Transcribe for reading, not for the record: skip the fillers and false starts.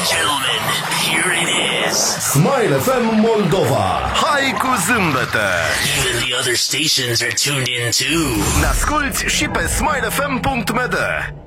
gentlemen, here it is. Smile FM Moldova. Hai cu zâmbete! Even the other stations are tuned in too. Ne asculti și pe smilefm.md.